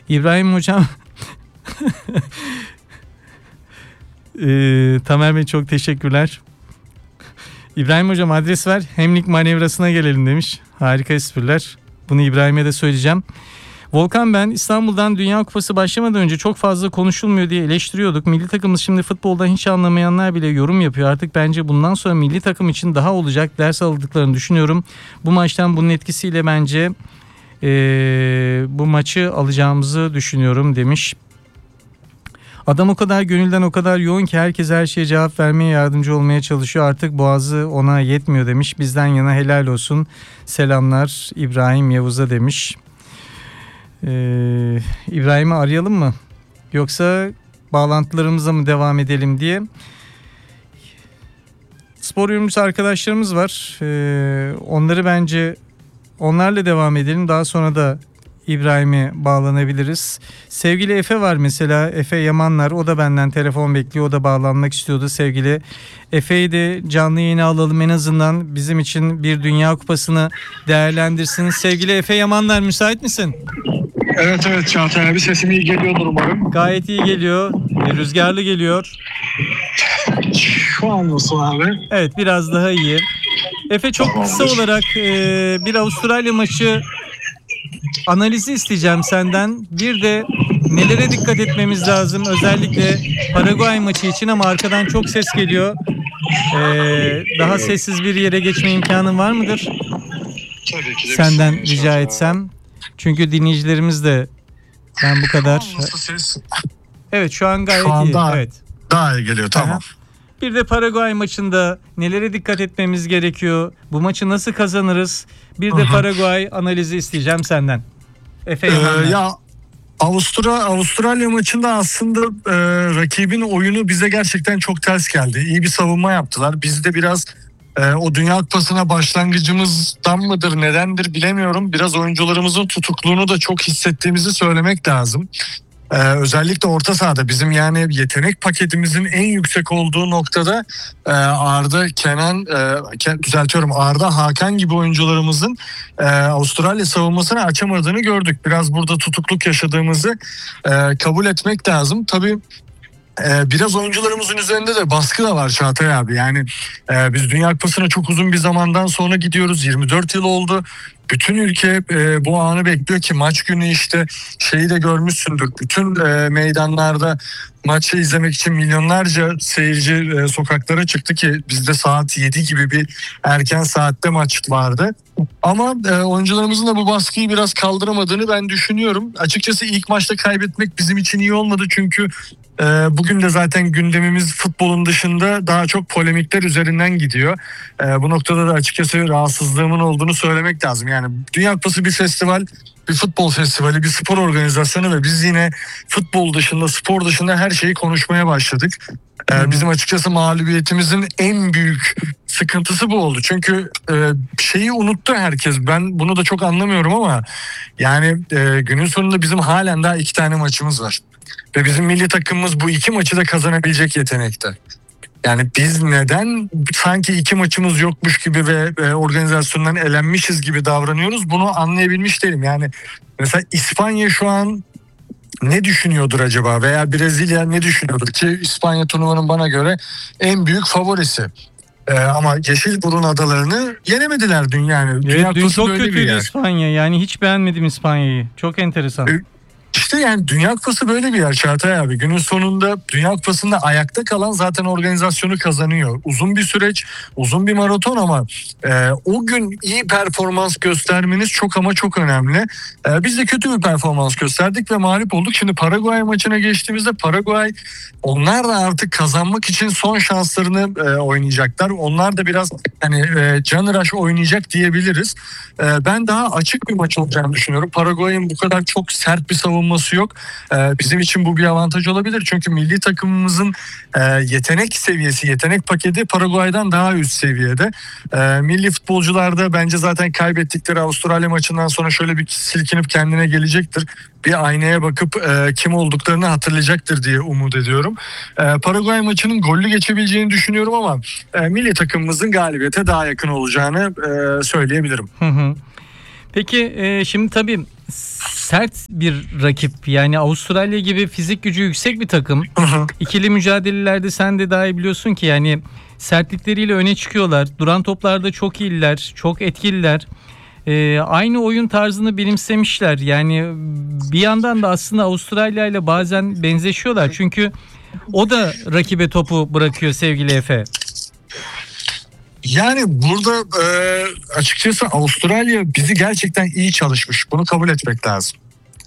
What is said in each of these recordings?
İbrahim Hocam Tamer Bey çok teşekkürler. İbrahim Hocam adres ver, hemlik manevrasına gelelim demiş. Harika espriler. Bunu İbrahim'e de söyleyeceğim. Volkan, ben İstanbul'dan Dünya Kupası başlamadan önce çok fazla konuşulmuyor diye eleştiriyorduk. Milli takımımız şimdi futboldan hiç anlamayanlar bile yorum yapıyor. Artık bence bundan sonra milli takım için daha olacak ders aldıklarını düşünüyorum. Bu maçtan bunun etkisiyle bence bu maçı alacağımızı düşünüyorum demiş. Adam o kadar gönülden o kadar yoğun ki herkes her şeye cevap vermeye yardımcı olmaya çalışıyor. Artık boğazı ona yetmiyor demiş. Bizden yana helal olsun. Selamlar İbrahim Yavuz'a demiş. İbrahim'i arayalım mı? Yoksa bağlantılarımıza mı devam edelim diye. Spor yorumcusu arkadaşlarımız var. Onlarla devam edelim. Daha sonra da İbrahim'e bağlanabiliriz. Sevgili Efe var mesela. Efe Yamanlar. O da benden telefon bekliyor. O da bağlanmak istiyordu. Sevgili Efe'yi de canlı yayına alalım. En azından bizim için bir Dünya Kupası'nı değerlendirsin. Sevgili Efe Yamanlar, müsait misin? Evet Çağatay abi, sesim iyi geliyordur umarım. Gayet iyi geliyor. Rüzgarlı geliyor. Şu an nasıl abi? Evet, biraz daha iyi. Efe, çok kısa olarak bir Avustralya maçı analizi isteyeceğim senden. Bir de nelere dikkat etmemiz lazım özellikle Paraguay maçı için, ama arkadan çok ses geliyor. Daha sessiz bir yere geçme imkanın var mıdır? Tabii ki de. Senden rica etsem. Çünkü dinleyicilerimiz de ben bu kadar. Şu an nasıl ses? Evet, şu an gayet Şu an iyi. daha, Evet. daha iyi geliyor, tamam. Aha. Bir de Paraguay maçında nelere dikkat etmemiz gerekiyor? Bu maçı nasıl kazanırız? Bir de Paraguay analizi isteyeceğim senden. Efe ya Avustralya maçında aslında rakibin oyunu bize gerçekten çok ters geldi. İyi bir savunma yaptılar. Biz de biraz o Dünya Kupası'na başlangıcımızdan mıdır, nedendir bilemiyorum. Biraz oyuncularımızın tutukluğunu da çok hissettiğimizi söylemek lazım. Özellikle orta sahada bizim yani yetenek paketimizin en yüksek olduğu noktada Arda Hakan gibi oyuncularımızın Avustralya savunmasını açamadığını gördük. Biraz burada tutukluk yaşadığımızı kabul etmek lazım. Tabii biraz oyuncularımızın üzerinde de baskı da var Çağatay abi. Yani biz Dünya Kupası'na çok uzun bir zamandan sonra gidiyoruz. 24 yıl oldu. Bütün ülke bu anı bekliyor ki maç günü işte şeyi de görmüşsündür. Bütün meydanlarda maçı izlemek için milyonlarca seyirci sokaklara çıktı ki bizde saat 7 gibi bir erken saatte maç vardı. Ama oyuncularımızın da bu baskıyı biraz kaldıramadığını ben düşünüyorum. Açıkçası ilk maçta kaybetmek bizim için iyi olmadı çünkü bugün de zaten gündemimiz futbolun dışında daha çok polemikler üzerinden gidiyor. Bu noktada da açıkçası rahatsızlığımın olduğunu söylemek lazım. Yani Dünya Kupası bir festival, bir futbol festivali, bir spor organizasyonu ve biz yine futbol dışında, spor dışında her şeyi konuşmaya başladık. Bizim açıkçası mağlubiyetimizin en büyük sıkıntısı bu oldu. Çünkü şeyi unuttu herkes. Ben bunu da çok anlamıyorum ama yani günün sonunda bizim halen daha 2 tane maçımız var. Ve bizim milli takımımız bu 2 maçı da kazanabilecek yetenekte. Yani biz neden sanki 2 maçımız yokmuş gibi ve organizasyondan elenmişiz gibi davranıyoruz, bunu anlayabilmiş değilim. Yani mesela İspanya şu an ne düşünüyordur acaba veya Brezilya ne düşünüyordur ki İspanya turnuvanın bana göre en büyük favorisi. Ama Yeşilburun adalarını yenemediler dün yani. Evet, dün çok kötüydü İspanya. Yani hiç beğenmedim İspanya'yı. Çok enteresan. İşte yani Dünya Kupası böyle bir yer Çağatay abi. Günün sonunda Dünya Kupası'nda ayakta kalan zaten organizasyonu kazanıyor. Uzun bir süreç, uzun bir maraton ama o gün iyi performans göstermeniz çok ama çok önemli. Biz de kötü bir performans gösterdik ve mağlup olduk. Şimdi Paraguay maçına geçtiğimizde Paraguay, onlar da artık kazanmak için son şanslarını oynayacaklar. Onlar da biraz hani canıraş oynayacak diyebiliriz. Ben daha açık bir maç olacağını düşünüyorum. Paraguay'ın bu kadar çok sert bir savunması yok. Bizim için bu bir avantaj olabilir. Çünkü milli takımımızın yetenek seviyesi, yetenek paketi Paraguay'dan daha üst seviyede. Milli futbolcular da bence zaten kaybettikleri Avustralya maçından sonra şöyle bir silkinip kendine gelecektir. Bir aynaya bakıp kim olduklarını hatırlayacaktır diye umut ediyorum. Paraguay maçının gollü geçebileceğini düşünüyorum ama milli takımımızın galibiyete daha yakın olacağını söyleyebilirim. Peki şimdi tabii sert bir rakip. Yani Avustralya gibi fizik gücü yüksek bir takım. İkili mücadelelerde sen de daha iyi biliyorsun ki yani sertlikleriyle öne çıkıyorlar. Duran toplarda çok iyiler, çok etkililer. Aynı oyun tarzını benimsemişler. Yani bir yandan da aslında Avustralya ile bazen benzeşiyorlar. Çünkü o da rakibe topu bırakıyor sevgili Efe. Yani burada açıkçası Avustralya bizi gerçekten iyi çalışmış. Bunu kabul etmek lazım.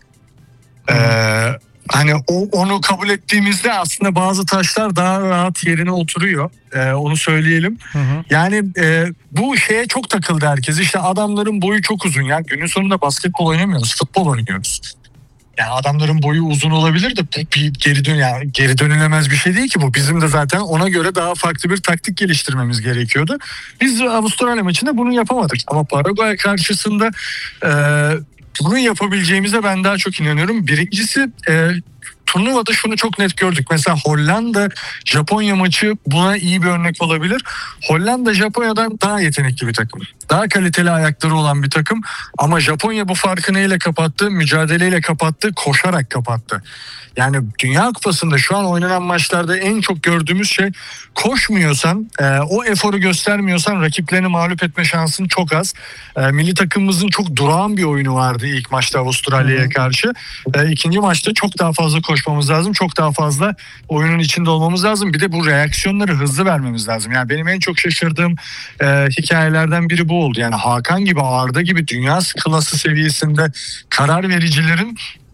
Hani onu kabul ettiğimizde aslında bazı taşlar daha rahat yerine oturuyor. Onu söyleyelim. Yani bu şeye çok takıldı herkes. İşte adamların boyu çok uzun. Yani günün sonunda basketbol oynamıyoruz, futbol oynuyoruz. Yani adamların boyu uzun olabilir de bu bir geri dönülemez bir şey değil ki bu. Bizim de zaten ona göre daha farklı bir taktik geliştirmemiz gerekiyordu. Biz Avustralya maçında bunu yapamadık. Ama Paraguay karşısında bunu yapabileceğimize ben daha çok inanıyorum. Birincisi turnuvada şunu çok net gördük. Mesela Hollanda Japonya maçı buna iyi bir örnek olabilir. Hollanda Japonya'dan daha yetenekli bir takım. Daha kaliteli ayakları olan bir takım. Ama Japonya bu farkı neyle kapattı? Mücadeleyle kapattı, koşarak kapattı. Yani Dünya Kupası'nda şu an oynanan maçlarda en çok gördüğümüz şey koşmuyorsan, o eforu göstermiyorsan rakiplerini mağlup etme şansın çok az. Milli takımımızın çok durağan bir oyunu vardı ilk maçta Avustralya'ya karşı. İkinci maçta çok daha fazla koşmamız lazım. Çok daha fazla oyunun içinde olmamız lazım. Bir de bu reaksiyonları hızlı vermemiz lazım. Yani benim en çok şaşırdığım hikayelerden biri bu oldu. Yani Hakan gibi, Arda gibi dünya klası seviyesinde karar vericilerin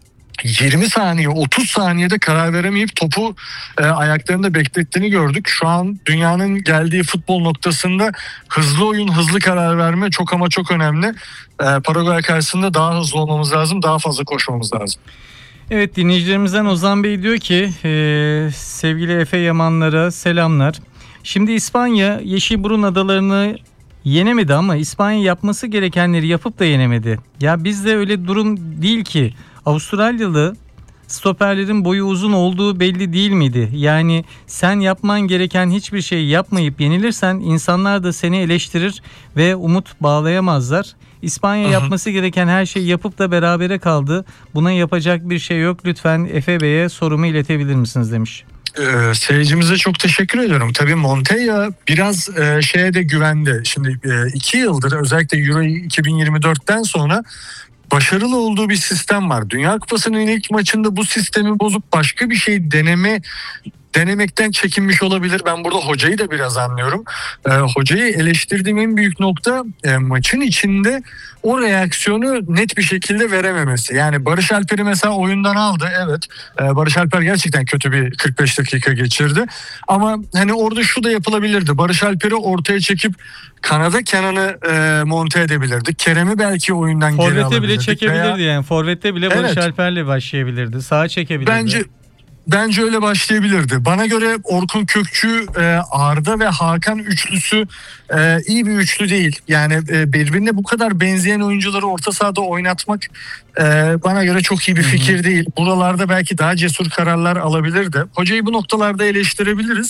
20 saniye 30 saniyede karar veremeyip topu ayaklarında beklettiğini gördük. Şu an dünyanın geldiği futbol noktasında hızlı oyun, hızlı karar verme çok ama çok önemli. Paraguay karşısında daha hızlı olmamız lazım, daha fazla koşmamız lazım. Evet, dinleyicilerimizden Ozan Bey diyor ki sevgili Efe Yamanlara selamlar. Şimdi İspanya Yeşilburun adalarını yenemedi ama İspanya yapması gerekenleri yapıp da yenemedi. Ya bizde öyle durum değil ki. Avustralyalı stoperlerin boyu uzun olduğu belli değil miydi? Yani sen yapman gereken hiçbir şeyi yapmayıp yenilirsen insanlar da seni eleştirir ve umut bağlayamazlar. İspanya yapması gereken her şeyi yapıp da berabere kaldı. Buna yapacak bir şey yok. Lütfen Efe Bey'e sorumu iletebilir misiniz demiş. Seyircimize çok teşekkür ediyorum. Tabii Montella biraz şeye de güvendi. Şimdi 2 yıldır özellikle Euro 2024'ten sonra başarılı olduğu bir sistem var. Dünya Kupası'nın ilk maçında bu sistemi bozup başka bir şey denemekten çekinmiş olabilir. Ben burada hocayı da biraz anlıyorum. Hocayı eleştirdiğim en büyük nokta maçın içinde o reaksiyonu net bir şekilde verememesi. Yani Barış Alper'i mesela oyundan aldı. Evet. Barış Alper gerçekten kötü bir 45 dakika geçirdi. Ama hani orada şu da yapılabilirdi. Barış Alper'i ortaya çekip kanada Kenan'ı monte edebilirdi. Kerem'i belki oyundan geri alabilirdik. Forvet'e bile çekebilirdi yani. Forvet'te bile Barış Alper'le başlayabilirdi. Sağa çekebilirdi. Bence öyle başlayabilirdi. Bana göre Orkun Kökçü, Arda ve Hakan üçlüsü iyi bir üçlü değil. Yani birbirine bu kadar benzeyen oyuncuları orta sahada oynatmak bana göre çok iyi bir fikir değil. Buralarda belki daha cesur kararlar alabilirdi. Hocayı bu noktalarda eleştirebiliriz.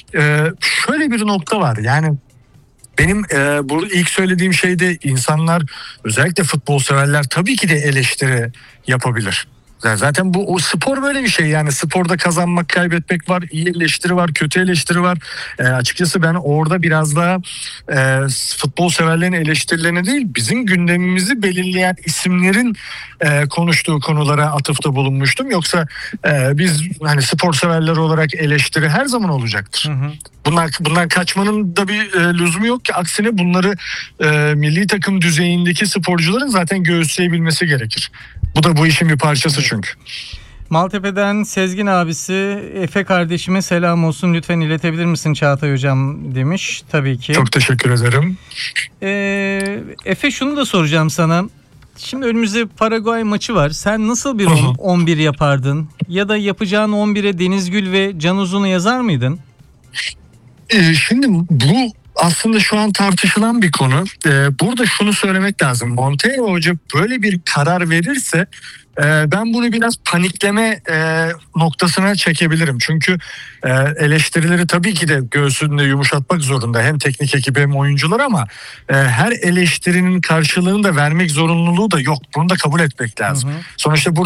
Şöyle bir nokta var. Yani benim bu ilk söylediğim şeyde insanlar, özellikle futbol severler tabii ki de eleştiri yapabilir. Zaten o spor böyle bir şey. Yani sporda kazanmak, kaybetmek var, iyi eleştiri var, kötü eleştiri var. Açıkçası ben orada biraz daha futbol severlerin eleştirilerini değil, bizim gündemimizi belirleyen isimlerin konuştuğu konulara atıfta bulunmuştum. Yoksa biz hani spor severler olarak eleştiri her zaman olacaktır. Bundan kaçmanın da bir lüzumu yok ki. Aksine bunları milli takım düzeyindeki sporcuların zaten göğüsleyebilmesi gerekir. Bu da bu işin bir parçası çünkü. Maltepe'den Sezgin abisi, Efe kardeşime selam olsun, lütfen iletebilir misin Çağatay hocam demiş. Tabii ki. Çok teşekkür ederim. Efe, şunu da soracağım sana. Şimdi önümüzde Paraguay maçı var. Sen nasıl bir 11 yapardın? Ya da yapacağın 11'e Denizgül ve Can Uzun'u yazar mıydın? Şimdi bu aslında şu an tartışılan bir konu. Burada şunu söylemek lazım. Montella Hoca böyle bir karar verirse Ben bunu biraz panikleme noktasına çekebilirim. Çünkü eleştirileri tabii ki de göğsünde yumuşatmak zorunda. Hem teknik ekibi hem oyuncular ama her eleştirinin karşılığını da vermek zorunluluğu da yok. Bunu da kabul etmek lazım. Sonuçta